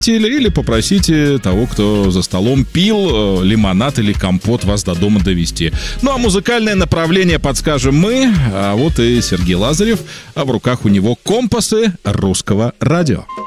или попросите того, кто за столом пил лимонад или компот, вас до дома довести. Ну а музыкальное направление подскажем мы, а вот и Сергей Лазарев, а в руках у него компасы русского радио.